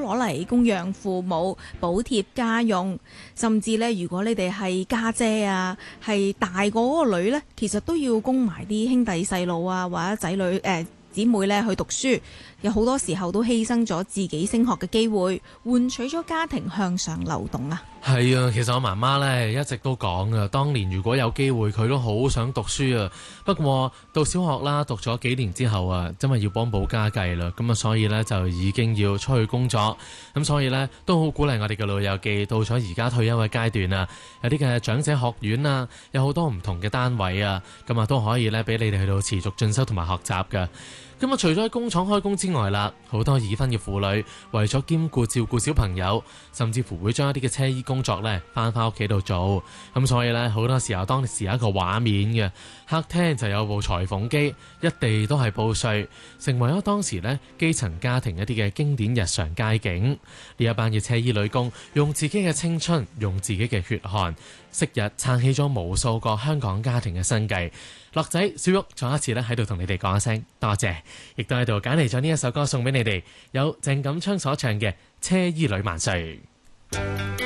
攞嚟供養父母、補貼家用，甚至呢，如果你哋係家姐啊，係大過嗰個女呢，其實都要供埋啲兄弟細路啊，或者仔女姊妹咧去讀書，有好多時候都犧牲咗自己升學嘅機會，換取咗家庭向上流動啊！ 係啊，其實我媽媽咧一直都講啊，當年如果有機會，佢都好想讀書啊。不過到小學啦，讀咗幾年之後啊，真係要幫補家計啦，咁啊，所以呢，就已經要出去工作。咁所以呢，都好鼓勵我哋嘅老友記，到咗而家退休嘅階段啊，有啲嘅長者學院啊，有好多唔同嘅單位啊，咁啊都可以呢，俾你哋去到持續進修同埋學習㗎。咁啊，除咗喺工廠開工之外啦，好多已婚嘅婦女為咗兼顧照顧小朋友，甚至乎會將一啲嘅車衣工作呢翻屋企度做。咁所以呢，好多時候當時有一個畫面嘅客廳就有部裁縫機，一地都係布碎，成為咗當時呢基層家庭一啲嘅經典日常街景。呢一班嘅車衣女工用自己嘅青春，用自己嘅血汗，昔日撐起咗無數個香港家庭嘅生計。樂仔、小玉再一次咧喺度同你哋講一聲多謝，亦都喺度揀嚟咗呢一首歌送俾你哋，有鄭錦昌所唱嘅《車衣女萬歲》。